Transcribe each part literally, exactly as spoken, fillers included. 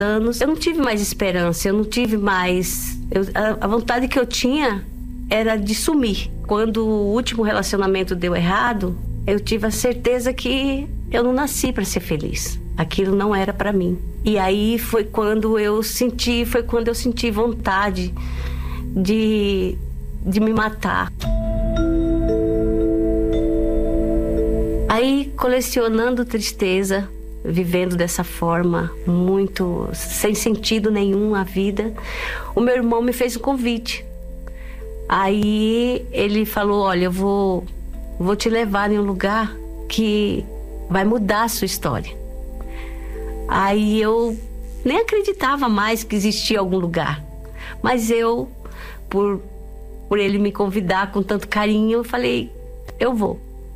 anos, eu não tive mais esperança, eu não tive mais... Eu, a, a vontade que eu tinha era de sumir. Quando o último relacionamento deu errado, eu tive a certeza que eu não nasci para ser feliz. Aquilo não era para mim. E aí foi quando eu senti, foi quando eu senti vontade de, de me matar. Aí, colecionando tristeza, vivendo dessa forma, muito sem sentido nenhum a vida, o meu irmão me fez um convite. Aí ele falou, olha, eu vou, vou te levar em um lugar que vai mudar a sua história. Aí eu nem acreditava mais que existia algum lugar. Mas eu, por, por ele me convidar com tanto carinho, eu falei, eu vou.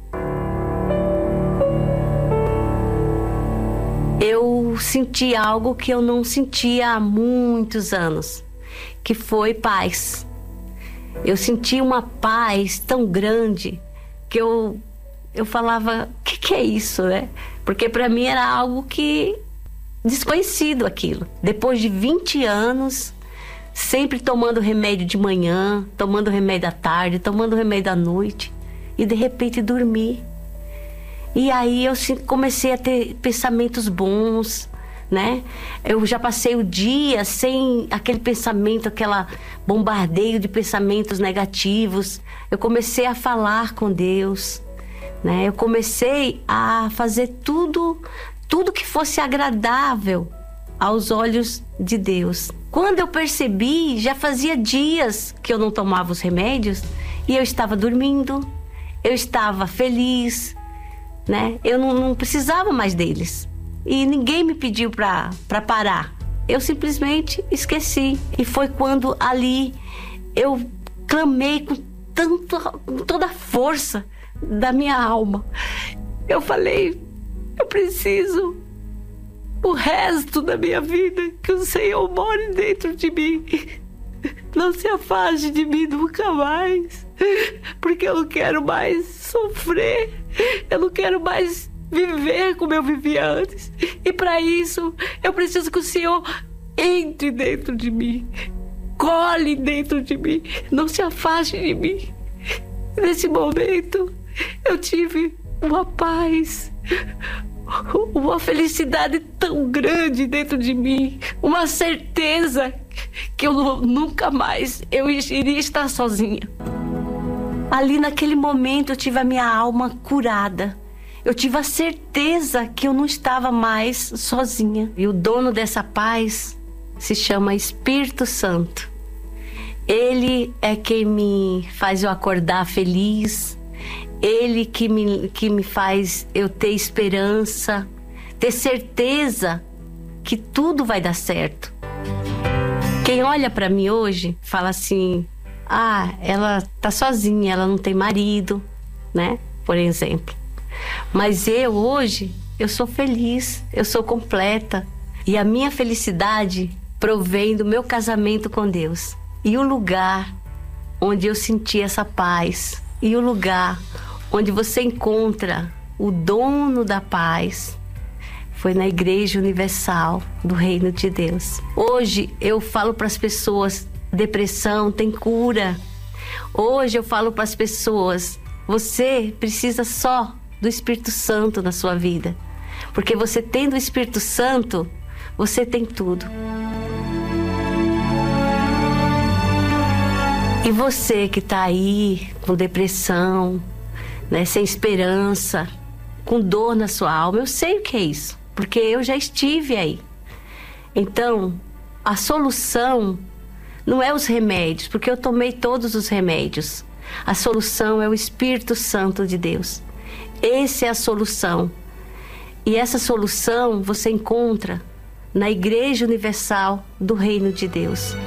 Eu senti algo que eu não sentia há muitos anos, que foi paz. Eu senti uma paz tão grande que eu, eu falava, o que, que é isso, né? Porque para mim era algo que... desconhecido aquilo. Depois de vinte anos, sempre tomando remédio de manhã, tomando remédio à tarde, tomando remédio à noite, e de repente dormir. E aí eu comecei a ter pensamentos bons, né? Eu já passei o dia sem aquele pensamento, aquela bombardeio de pensamentos negativos. Eu comecei a falar com Deus, né? Eu comecei a fazer tudo, tudo que fosse agradável aos olhos de Deus. Quando eu percebi, já fazia dias que eu não tomava os remédios e eu estava dormindo, eu estava feliz, né? Eu não, não precisava mais deles. E ninguém me pediu para para parar. Eu simplesmente esqueci. E foi quando ali eu clamei com, tanto, com toda a força da minha alma. Eu falei, eu preciso, o resto da minha vida, que o Senhor more dentro de mim. Não se afaste de mim nunca mais. Porque eu não quero mais sofrer. Eu não quero mais viver como eu vivia antes. E para isso, eu preciso que o Senhor entre dentro de mim. Cole dentro de mim. Não se afaste de mim. Nesse momento, eu tive uma paz, uma felicidade tão grande dentro de mim, uma certeza que eu nunca mais eu iria estar sozinha. Ali naquele momento eu tive a minha alma curada. Eu tive a certeza que eu não estava mais sozinha. E o dono dessa paz se chama Espírito Santo. Ele é quem me faz eu acordar feliz. Ele que me, que me faz eu ter esperança, ter certeza que tudo vai dar certo. Quem olha para mim hoje fala assim, ah, ela tá sozinha, ela não tem marido, né? Por exemplo. Mas eu hoje, eu sou feliz, eu sou completa. E a minha felicidade provém do meu casamento com Deus. E o lugar onde eu senti essa paz, e o lugar onde você encontra o dono da paz, foi na Igreja Universal do Reino de Deus. Hoje eu falo para as pessoas, depressão tem cura. Hoje eu falo para as pessoas, você precisa só do Espírito Santo na sua vida. Porque você tendo o Espírito Santo, você tem tudo. E você que está aí com depressão, né, sem esperança, com dor na sua alma, eu sei o que é isso, porque eu já estive aí. Então, a solução não é os remédios, porque eu tomei todos os remédios. A solução é o Espírito Santo de Deus. Essa é a solução. E essa solução você encontra na Igreja Universal do Reino de Deus.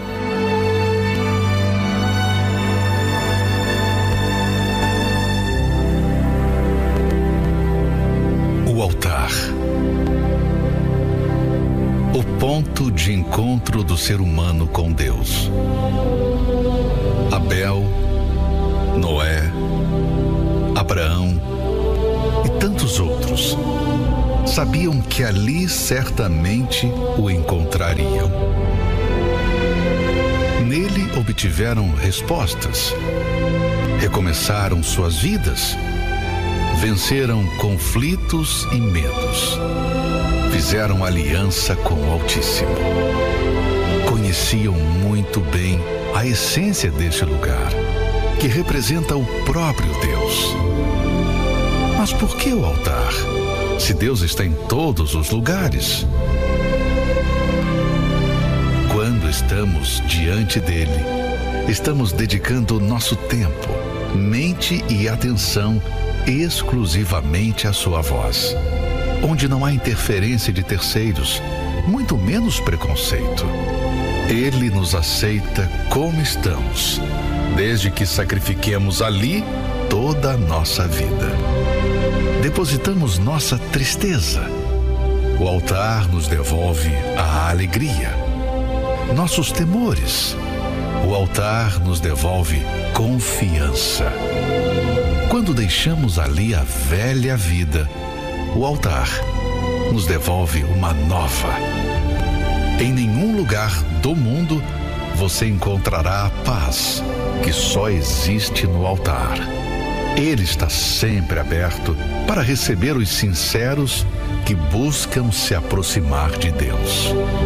O altar. O ponto de encontro do ser humano com Deus. Abel, Noé, Abraão e tantos outros sabiam que ali certamente o encontrariam. Nele obtiveram respostas, recomeçaram suas vidas, venceram conflitos e medos, fizeram aliança com o Altíssimo. Conheciam muito bem a essência deste lugar, que representa o próprio Deus. Mas por que o altar, se Deus está em todos os lugares? Quando estamos diante dele, estamos dedicando nosso tempo, mente e atenção exclusivamente à sua voz, onde não há interferência de terceiros, muito menos preconceito. Ele nos aceita como estamos, desde que sacrifiquemos ali toda a nossa vida. Depositamos nossa tristeza. O altar nos devolve a alegria. Nossos temores. O altar nos devolve confiança. Quando deixamos ali a velha vida, o altar nos devolve uma nova. Em nenhum lugar do mundo você encontrará a paz que só existe no altar. Ele está sempre aberto para receber os sinceros que buscam se aproximar de Deus.